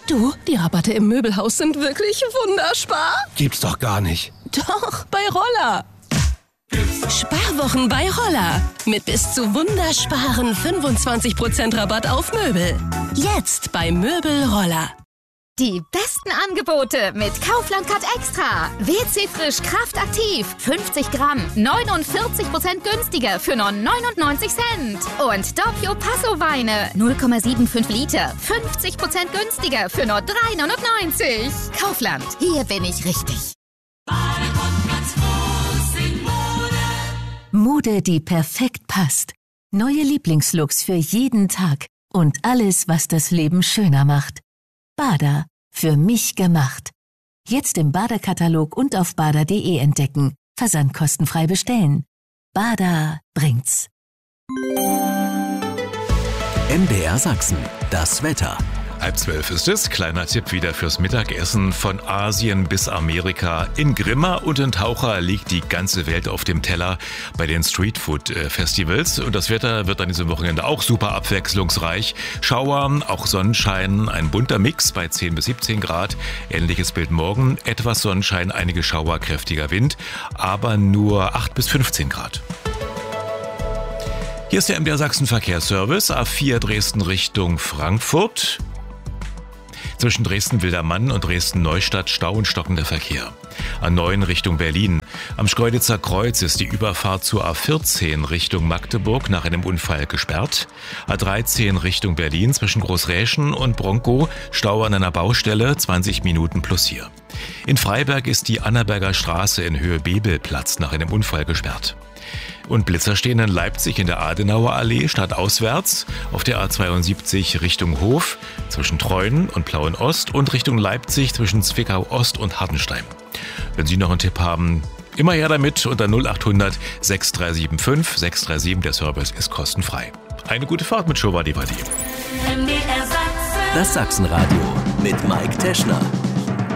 Du, die Rabatte im Möbelhaus sind wirklich wunderbar. Gibt's doch gar nicht. Doch, bei Roller. Sparwochen bei Roller. Mit bis zu wundersparen 25% Rabatt auf Möbel. Jetzt bei Möbel Roller. Die besten Angebote mit Kaufland Cut Extra. WC Frisch Kraftaktiv. 50 Gramm. 49% günstiger für nur 99 Cent. Und Doppio Passo Weine. 0,75 Liter. 50% günstiger für nur 3,99. Kaufland. Hier bin ich richtig. Mode, die perfekt passt. Neue Lieblingslooks für jeden Tag. Und alles, was das Leben schöner macht. Bada, für mich gemacht. Jetzt im Bada-Katalog und auf bada.de entdecken. Versand kostenfrei bestellen. Bada bringt's. MDR Sachsen, das Wetter. 11:30 ist es. Kleiner Tipp wieder fürs Mittagessen. Von Asien bis Amerika. In Grimma und in Taucher liegt die ganze Welt auf dem Teller bei den Streetfood-Festivals. Und das Wetter wird an diesem Wochenende auch super abwechslungsreich. Schauer, auch Sonnenschein, ein bunter Mix bei 10 bis 17 Grad. Ähnliches Bild morgen. Etwas Sonnenschein, einige Schauer, kräftiger Wind. Aber nur 8 bis 15 Grad. Hier ist der MDR Sachsen Verkehrsservice. A4 Dresden Richtung Frankfurt. Zwischen Dresden-Wildermann und Dresden-Neustadt Stau und stockender Verkehr. A9 Richtung Berlin. Am Schkeuditzer Kreuz ist die Überfahrt zur A14 Richtung Magdeburg nach einem Unfall gesperrt. A13 Richtung Berlin zwischen Großräschen und Bronkow. Stau an einer Baustelle, 20 Minuten plus hier. In Freiberg ist die Annaberger Straße in Höhe Bebelplatz nach einem Unfall gesperrt. Und Blitzer stehen in Leipzig in der Adenauer Allee stadtauswärts auf der A72 Richtung Hof zwischen Treuen und Plauen-Ost und Richtung Leipzig zwischen Zwickau-Ost und Hartenstein. Wenn Sie noch einen Tipp haben, immer her damit unter 0800 6375 637. Der Service ist kostenfrei. Eine gute Fahrt mit Showa Divadi. Das Sachsenradio mit Mike Teschner.